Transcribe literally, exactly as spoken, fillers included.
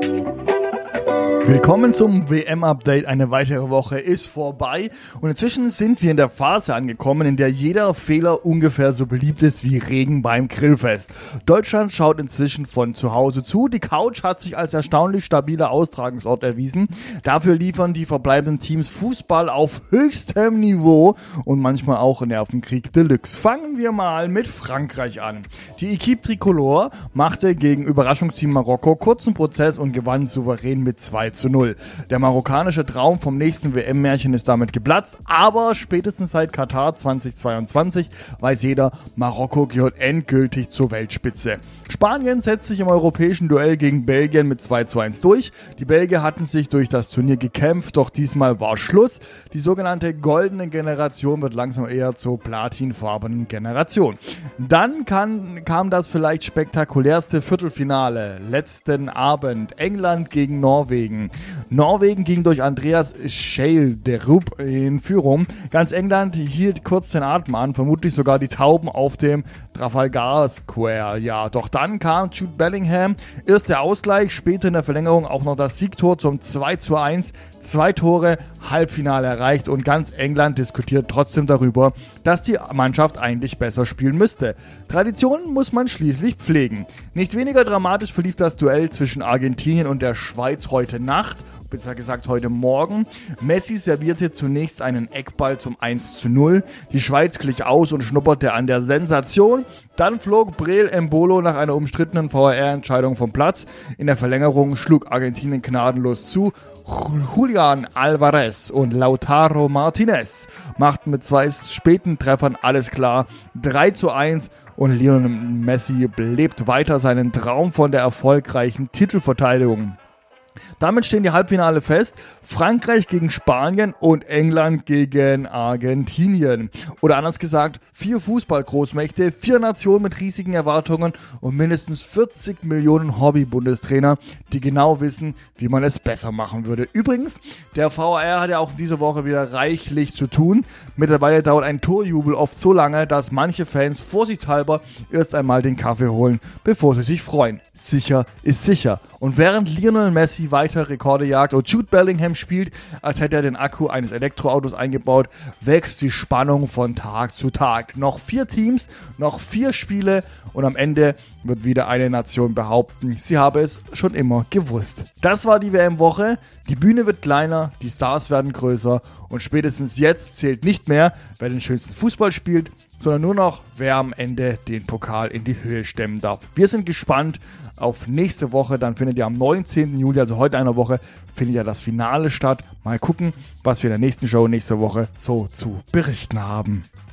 Willkommen zum W M-Update. Eine weitere Woche ist vorbei und inzwischen sind wir in der Phase angekommen, in der jeder Fehler ungefähr so beliebt ist wie Regen beim Grillfest. Deutschland schaut inzwischen von zu Hause zu. Die Couch hat sich als erstaunlich stabiler Austragungsort erwiesen. Dafür liefern die verbleibenden Teams Fußball auf höchstem Niveau und manchmal auch Nervenkrieg Deluxe. Fangen wir mal mit Frankreich an. Die Equipe Tricolore machte gegen Überraschungsteam Marokko kurzen Prozess und gewann souverän mit zwei zu null. Der marokkanische Traum vom nächsten W M-Märchen ist damit geplatzt, aber spätestens seit Katar zweitausendzweiundzwanzig weiß jeder, Marokko gehört endgültig zur Weltspitze. Spanien setzt sich im europäischen Duell gegen Belgien mit zwei zu eins durch. Die Belgier hatten sich durch das Turnier gekämpft, doch diesmal war Schluss. Die sogenannte goldene Generation wird langsam eher zur platinfarbenen Generation. Dann kann, kam das vielleicht spektakulärste Viertelfinale letzten Abend. England gegen Norwegen. Norwegen ging durch Andreas Schjelderup in Führung. Ganz England hielt kurz den Atem an, vermutlich sogar die Tauben auf dem Trafalgar Square. Ja, doch dann kam Jude Bellingham. Erst der Ausgleich, später in der Verlängerung auch noch das Siegtor zum zwei zu eins. Zwei Tore, Halbfinale erreicht und ganz England diskutiert trotzdem darüber, dass die Mannschaft eigentlich besser spielen müsste. Traditionen muss man schließlich pflegen. Nicht weniger dramatisch verlief das Duell zwischen Argentinien und der Schweiz heute Nacht, besser gesagt heute Morgen. Messi servierte zunächst einen Eckball zum eins zu null. Die Schweiz glich aus und schnupperte an der Sensation. Dann flog Breel Embolo nach einer umstrittenen V A R-Entscheidung vom Platz. In der Verlängerung schlug Argentinien gnadenlos zu. Julian Alvarez und Lautaro Martinez machten mit zwei späten Treffern alles klar. drei zu eins und Lionel Messi lebt weiter seinen Traum von der erfolgreichen Titelverteidigung. Damit stehen die Halbfinale fest. Frankreich gegen Spanien und England gegen Argentinien. Oder anders gesagt, vier Fußballgroßmächte, vier Nationen mit riesigen Erwartungen und mindestens vierzig Millionen Hobby-Bundestrainer, die genau wissen, wie man es besser machen würde. Übrigens, der V A R hat ja auch diese Woche wieder reichlich zu tun. Mittlerweile dauert ein Torjubel oft so lange, dass manche Fans vorsichtshalber erst einmal den Kaffee holen, bevor sie sich freuen. Sicher ist sicher. Und während Lionel Messi weiter Rekorde jagt und Jude Bellingham spielt, als hätte er den Akku eines Elektroautos eingebaut, wächst die Spannung von Tag zu Tag. Noch vier Teams, noch vier Spiele und am Ende wird wieder eine Nation behaupten, sie habe es schon immer gewusst. Das war die W M-Woche. Die Bühne wird kleiner, die Stars werden größer und spätestens jetzt zählt nicht mehr, wer den schönsten Fußball spielt, sondern nur noch, wer am Ende den Pokal in die Höhe stemmen darf. Wir sind gespannt auf nächste Woche, dann findet ja am neunzehnten Juli, also heute einer Woche, findet ja das Finale statt. Mal gucken, was wir in der nächsten Show nächste Woche so zu berichten haben.